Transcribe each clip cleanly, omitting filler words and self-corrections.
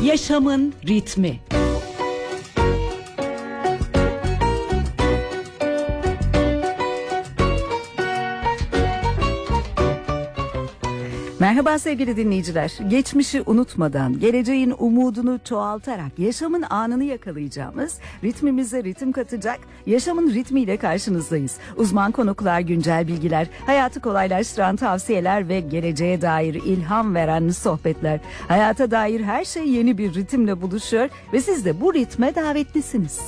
Yaşamın ritmi. Merhaba sevgili dinleyiciler. Geçmişi unutmadan, geleceğin umudunu çoğaltarak yaşamın anını yakalayacağımız, ritmimize ritim katacak yaşamın ritmiyle karşınızdayız. Uzman konuklar, güncel bilgiler, hayatı kolaylaştıran tavsiyeler ve geleceğe dair ilham veren sohbetler. Hayata dair her şey yeni bir ritimle buluşuyor ve siz de bu ritme davetlisiniz.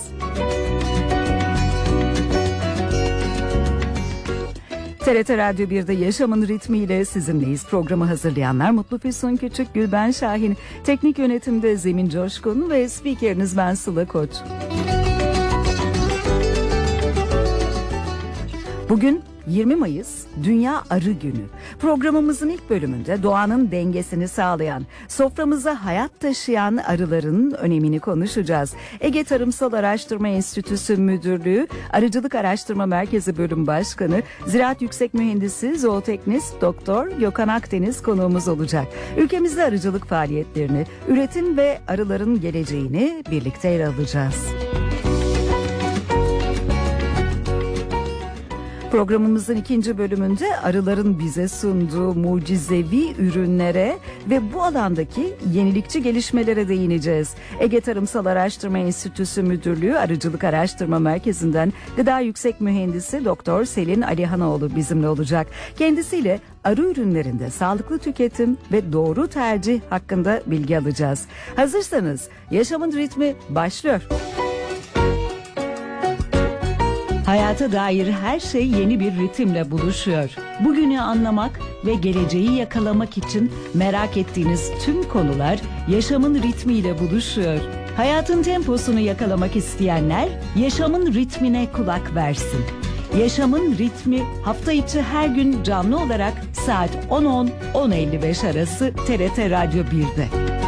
TRT Radyo 1'de Yaşamın Ritmiyle sizinleyiz. Programı hazırlayanlar Mutlu Füsun Küçük, Gülben Şahin, teknik yönetimde Zemin Coşkun ve spikeriniz ben Sıla Koç. Bugün 20 Mayıs Dünya Arı Günü. Programımızın ilk bölümünde doğanın dengesini sağlayan, soframıza hayat taşıyan arıların önemini konuşacağız. Ege Tarımsal Araştırma Enstitüsü Müdürlüğü Arıcılık Araştırma Merkezi Bölüm Başkanı, Ziraat Yüksek Mühendisi, Zooteknist Doktor Gökhan Akdeniz konuğumuz olacak. Ülkemizde arıcılık faaliyetlerini, üretim ve arıların geleceğini birlikte ele alacağız. Programımızın ikinci bölümünde arıların bize sunduğu mucizevi ürünlere ve bu alandaki yenilikçi gelişmelere değineceğiz. Ege Tarımsal Araştırma Enstitüsü Müdürlüğü Arıcılık Araştırma Merkezi'nden Gıda Yüksek Mühendisi Doktor Selin Alihanoğlu bizimle olacak. Kendisiyle arı ürünlerinde sağlıklı tüketim ve doğru tercih hakkında bilgi alacağız. Hazırsanız Yaşamın Ritmi başlıyor. Hayata dair her şey yeni bir ritimle buluşuyor. Bugünü anlamak ve geleceği yakalamak için merak ettiğiniz tüm konular yaşamın ritmiyle buluşuyor. Hayatın temposunu yakalamak isteyenler yaşamın ritmine kulak versin. Yaşamın ritmi hafta içi her gün canlı olarak saat 10.10-10.55 arası TRT Radyo 1'de.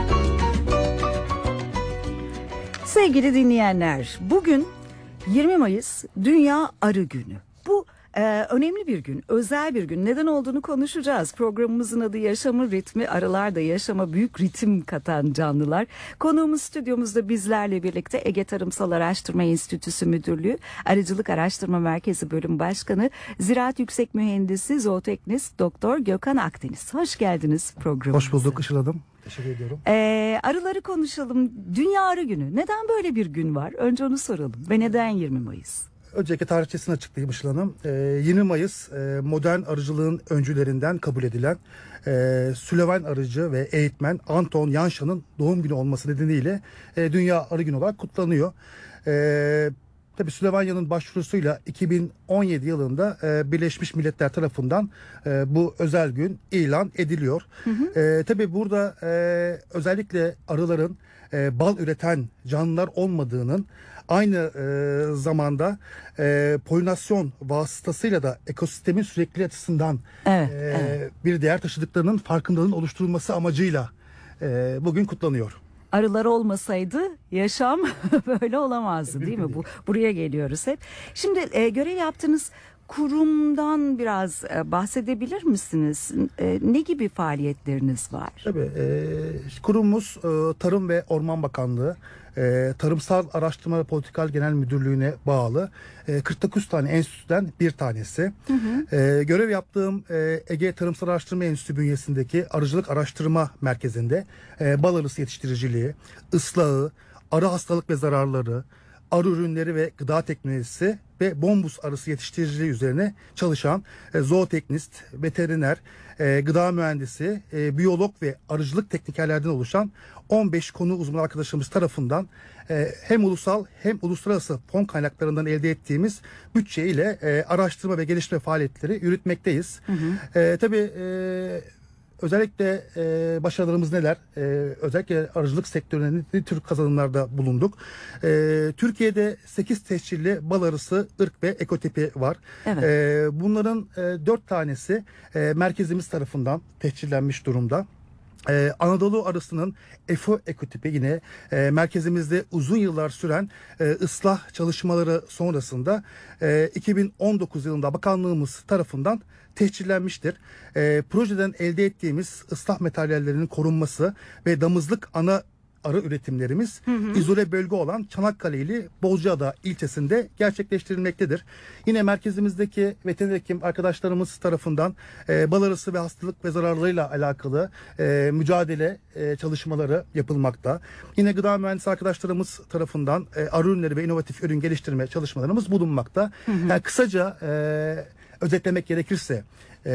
Sevgili dinleyenler, bugün 20 Mayıs Dünya Arı Günü. Bu önemli bir gün, özel bir gün. Neden olduğunu konuşacağız. Programımızın adı Yaşamın Ritmi. Arılar da yaşama büyük ritim katan canlılar. Konuğumuz stüdyomuzda bizlerle birlikte Ege Tarımsal Araştırma Enstitüsü Müdürlüğü Arıcılık Araştırma Merkezi Bölüm Başkanı, Ziraat Yüksek Mühendisi, Zooteknist Doktor Gökhan Akdeniz. Hoş geldiniz programımıza. Hoş bulduk Işıl Hanım. Teşekkür ediyorum. Arıları konuşalım. Dünya Arı Günü. Neden böyle bir gün var? Önce onu soralım. Ve neden 20 Mayıs? Öncelikle tarihçesini açıklayayım Işıl Hanım. 20 Mayıs modern arıcılığın öncülerinden kabul edilen Sülevan arıcı ve eğitmen Anton Janscha'nın doğum günü olması nedeniyle Dünya Arı Günü olarak kutlanıyor. Tabii Süleyman'ın başvurusuyla 2017 yılında Birleşmiş Milletler tarafından bu özel gün ilan ediliyor. Tabii burada özellikle arıların bal üreten canlılar olmadığının, aynı zamanda polinasyon vasıtasıyla da ekosistemin sürekli açısından bir değer taşıdıklarının farkındalığının oluşturulması amacıyla bugün kutlanıyor. Arılar olmasaydı yaşam böyle olamazdı, değil mi? Buraya geliyoruz hep. Şimdi görev yaptığınız kurumdan biraz bahsedebilir misiniz? Ne gibi faaliyetleriniz var? Tabii kurumumuz Tarım ve Orman Bakanlığı, Tarımsal Araştırma ve Politikal Genel Müdürlüğü'ne bağlı 49 tane enstitüden bir tanesi. Görev yaptığım Ege Tarımsal Araştırma Enstitüsü bünyesindeki Arıcılık Araştırma Merkezi'nde bal arısı yetiştiriciliği, ıslahı, arı hastalık ve zararları, arı ürünleri ve gıda teknolojisi ve bombus arısı yetiştiriciliği üzerine çalışan zooteknist, veteriner, gıda mühendisi, biyolog ve arıcılık teknikerlerden oluşan 15 konu uzmanı arkadaşlarımız tarafından hem ulusal hem uluslararası fon kaynaklarından elde ettiğimiz bütçe ile araştırma ve gelişme faaliyetleri yürütmekteyiz. Tabii özellikle başarılarımız neler? Özellikle arıcılık sektöründe ne tür kazanımlarda bulunduk? Türkiye'de 8 tescilli bal arısı ırk ve ekotipi var. Evet. Bunların 4 tanesi merkezimiz tarafından tescillenmiş durumda. Anadolu arısının EFO ekotipi yine merkezimizde uzun yıllar süren ıslah çalışmaları sonrasında 2019 yılında bakanlığımız tarafından tescillenmiştir. Projeden elde ettiğimiz ıslah materyallerinin korunması ve damızlık ana arı üretimlerimiz izole bölge olan Çanakkale ili Bozcaada ilçesinde gerçekleştirilmektedir. Yine merkezimizdeki veteriner hekim arkadaşlarımız tarafından bal arısı ve hastalık ve zararlarıyla alakalı mücadele çalışmaları yapılmakta. Yine gıda mühendisi arkadaşlarımız tarafından arı ürünleri ve inovatif ürün geliştirme çalışmalarımız bulunmakta. Yani kısaca özetlemek gerekirse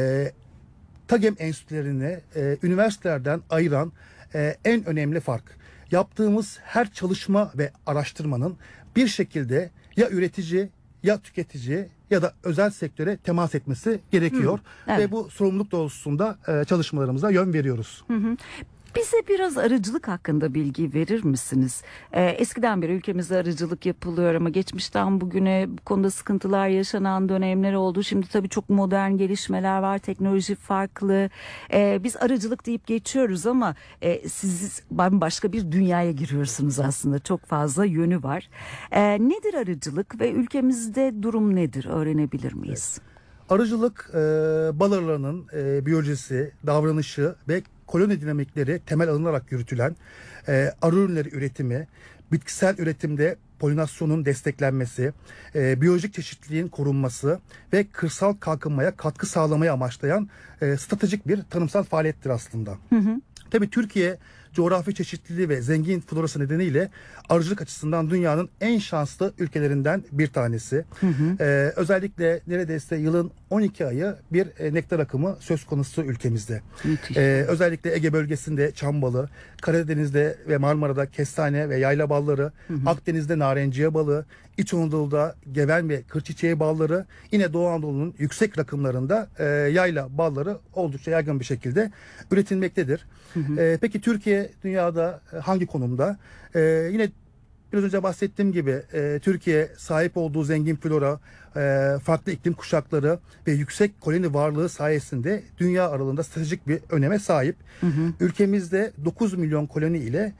TAGEM enstitülerini üniversitelerden ayıran en önemli fark, yaptığımız her çalışma ve araştırmanın bir şekilde ya üretici ya tüketici ya da özel sektöre temas etmesi gerekiyor. Evet. Ve bu sorumluluk doğrultusunda çalışmalarımıza yön veriyoruz. Bize biraz arıcılık hakkında bilgi verir misiniz? Eskiden beri ülkemizde arıcılık yapılıyor ama geçmişten bugüne bu konuda sıkıntılar yaşanan dönemler oldu. Şimdi tabii çok modern gelişmeler var, teknoloji farklı. Biz arıcılık deyip geçiyoruz ama siz başka bir dünyaya giriyorsunuz aslında. Çok fazla yönü var. Nedir arıcılık ve ülkemizde durum nedir? Öğrenebilir miyiz? Arıcılık bal arılarının biyolojisi, davranışı ve koloni dinamikleri temel alınarak yürütülen arı ürünleri üretimi, bitkisel üretimde polinasyonun desteklenmesi, biyolojik çeşitliliğin korunması ve kırsal kalkınmaya katkı sağlamayı amaçlayan stratejik bir tarımsal faaliyettir aslında. Tabii Türkiye coğrafi çeşitliliği ve zengin florası nedeniyle arıcılık açısından dünyanın en şanslı ülkelerinden bir tanesi. Özellikle neredeyse yılın 12 ayı bir nektar akımı söz konusu ülkemizde. Özellikle Ege bölgesinde çam balı, Karadeniz'de ve Marmara'da kestane ve yayla balları, Akdeniz'de narenciye balı, İç Anadolu'da geven ve kırçiçeği balları, yine Doğu Anadolu'nun yüksek rakımlarında yayla balları oldukça yaygın bir şekilde üretilmektedir. Peki Türkiye dünyada hangi konumda? Yine biraz önce bahsettiğim gibi Türkiye sahip olduğu zengin flora, farklı iklim kuşakları ve yüksek koloni varlığı sayesinde dünya aralığında stratejik bir öneme sahip. Ülkemizde 9 milyon koloni ile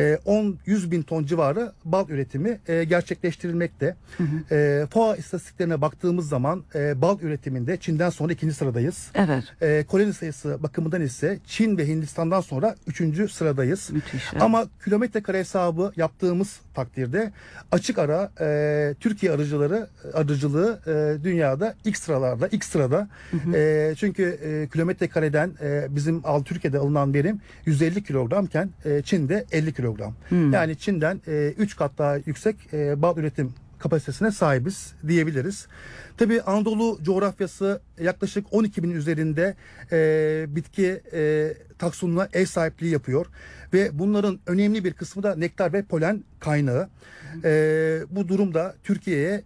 100 bin ton civarı bal üretimi gerçekleştirilmekte. FOA istatistiklerine baktığımız zaman bal üretiminde Çin'den sonra 2. sıradayız. Evet. Koloni sayısı bakımından ise Çin ve Hindistan'dan sonra 3. sıradayız. Müthiş, evet. Ama kilometre kare hesabı yaptığımız takdirde açık ara Türkiye arıcılığı dünyada ilk sırada. Çünkü kilometre kareden bizim Türkiye'de alınan verim 150 kilogramken Çin'de 50 kilogram. Yani Çin'den 3 kat daha yüksek bal üretim kapasitesine sahibiz diyebiliriz. Tabii Anadolu coğrafyası yaklaşık 12 bin üzerinde bitki taksonuna ev sahipliği yapıyor ve bunların önemli bir kısmı da nektar ve polen kaynağı. Bu durumda Türkiye'ye